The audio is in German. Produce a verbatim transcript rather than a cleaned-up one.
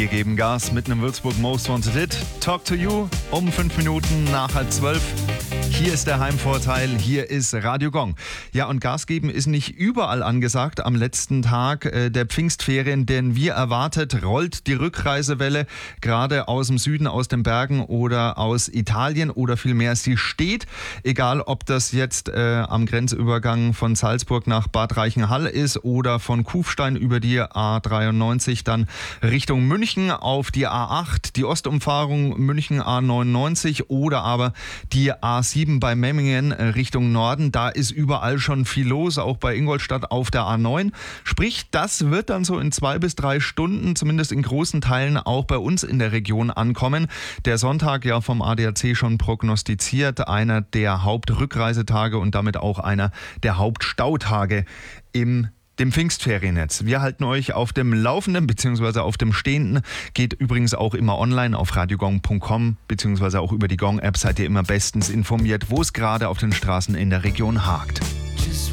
Wir geben Gas mit einem Würzburg Most Wanted Hit. Talk to You um fünf Minuten nach halb zwölf. Hier ist der Heimvorteil, hier ist Radio Gong. Ja, und Gas geben ist nicht überall angesagt am letzten Tag äh, der Pfingstferien, denn wie erwartet rollt die Rückreisewelle gerade aus dem Süden, aus den Bergen oder aus Italien oder vielmehr sie steht. Egal, ob das jetzt äh, am Grenzübergang von Salzburg nach Bad Reichenhall ist oder von Kufstein über die A dreiundneunzig dann Richtung München auf die A acht, die Ostumfahrung München A neunundneunzig oder aber die A sieben bei Memmingen Richtung Norden. Da ist überall schon viel los, auch bei Ingolstadt auf der A neun. Sprich, das wird dann so in zwei bis drei Stunden, zumindest in großen Teilen, auch bei uns in der Region ankommen. Der Sonntag ja vom A D A C schon prognostiziert, einer der Hauptrückreisetage und damit auch einer der Hauptstautage im dem Pfingstferiennetz. Wir halten euch auf dem Laufenden bzw. auf dem Stehenden. Geht übrigens auch immer online auf radiogong punkt com bzw. auch über die Gong-App seid ihr immer bestens informiert, wo es gerade auf den Straßen in der Region hakt.